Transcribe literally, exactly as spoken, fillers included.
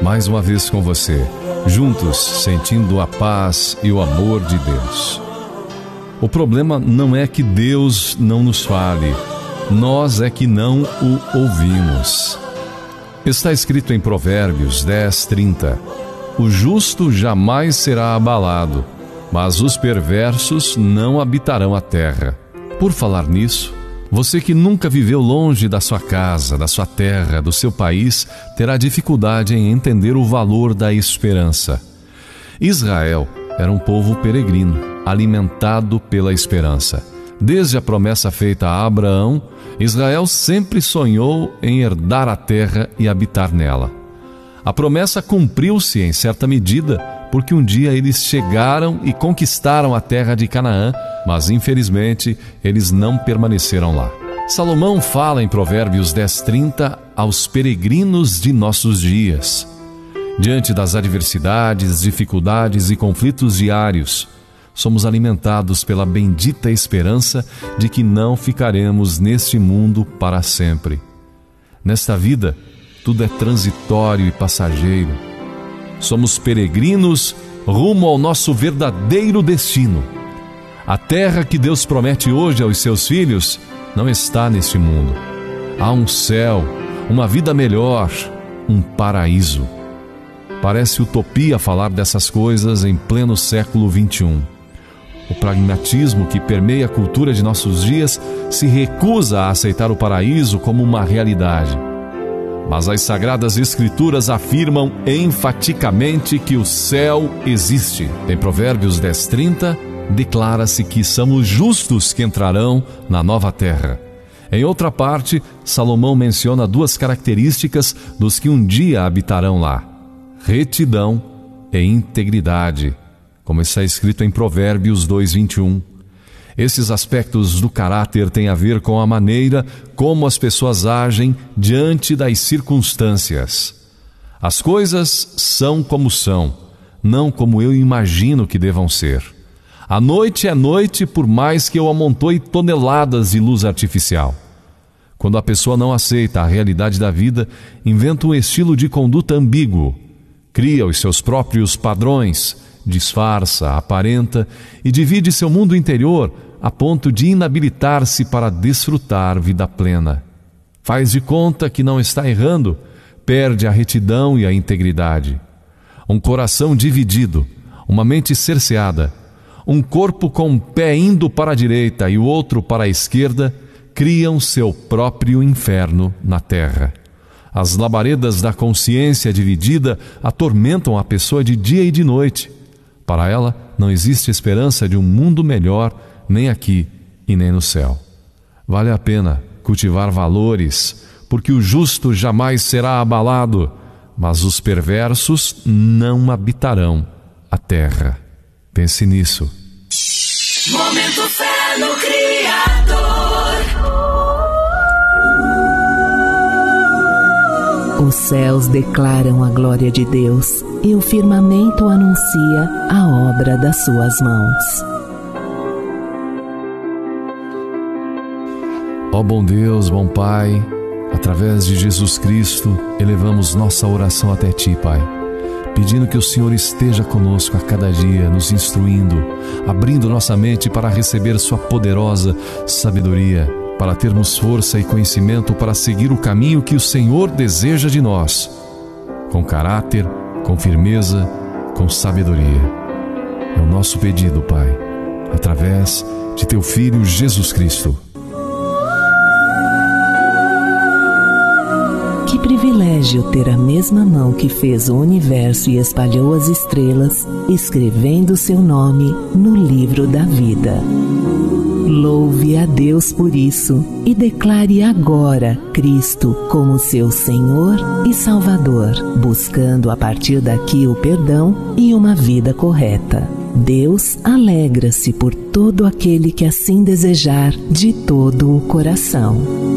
mais uma vez com você, juntos sentindo a paz e o amor de Deus. O problema não é que Deus não nos fale, nós é que não o ouvimos. Está escrito em Provérbios dez, trinta: o justo jamais será abalado, mas os perversos não habitarão a terra. Por falar nisso, você que nunca viveu longe da sua casa, da sua terra, do seu país, terá dificuldade em entender o valor da esperança. Israel era um povo peregrino, alimentado pela esperança. Desde a promessa feita a Abraão, Israel sempre sonhou em herdar a terra e habitar nela. A promessa cumpriu-se em certa medida, porque um dia eles chegaram e conquistaram a terra de Canaã, mas infelizmente eles não permaneceram lá. Salomão fala em Provérbios dez, trinta aos peregrinos de nossos dias. Diante das adversidades, dificuldades e conflitos diários, somos alimentados pela bendita esperança de que não ficaremos neste mundo para sempre. Nesta vida, tudo é transitório e passageiro. Somos peregrinos rumo ao nosso verdadeiro destino. A terra que Deus promete hoje aos seus filhos não está neste mundo. Há um céu, uma vida melhor, um paraíso. Parece utopia falar dessas coisas em pleno século vinte e um. O pragmatismo que permeia a cultura de nossos dias se recusa a aceitar o paraíso como uma realidade. Mas as Sagradas Escrituras afirmam enfaticamente que o céu existe. Em Provérbios dez, trinta, declara-se que são os justos que entrarão na nova terra. Em outra parte, Salomão menciona duas características dos que um dia habitarão lá: retidão e integridade, como está escrito em Provérbios dois, vinte e um. Esses aspectos do caráter têm a ver com a maneira como as pessoas agem diante das circunstâncias. As coisas são como são, não como eu imagino que devam ser. A noite é noite por mais que eu amontoe toneladas de luz artificial. Quando a pessoa não aceita a realidade da vida, inventa um estilo de conduta ambíguo, cria os seus próprios padrões, disfarça, aparenta e divide seu mundo interior a ponto de inabilitar-se para desfrutar vida plena. Faz de conta que não está errando, perde a retidão e a integridade. Um coração dividido, uma mente cerceada, um corpo com um pé indo para a direita e o outro para a esquerda, criam seu próprio inferno na terra. As labaredas da consciência dividida atormentam a pessoa de dia e de noite. Para ela, não existe esperança de um mundo melhor, nem aqui e nem no céu. Vale a pena cultivar valores, porque o justo jamais será abalado, mas os perversos não habitarão a terra. Pense nisso. Momento Fé no Criador. Os céus declaram a glória de Deus e o firmamento anuncia a obra das suas mãos. Ó bom Deus, bom Pai, através de Jesus Cristo, elevamos nossa oração até Ti, Pai, pedindo que o Senhor esteja conosco a cada dia, nos instruindo, abrindo nossa mente para receber Sua poderosa sabedoria, para termos força e conhecimento para seguir o caminho que o Senhor deseja de nós, com caráter, com firmeza, com sabedoria. É o nosso pedido, Pai, através de Teu Filho Jesus Cristo. Que privilégio ter a mesma mão que fez o universo e espalhou as estrelas, escrevendo seu nome no livro da vida. Louve a Deus por isso e declare agora Cristo como seu Senhor e Salvador, buscando a partir daqui o perdão e uma vida correta. Deus alegra-se por todo aquele que assim desejar de todo o coração.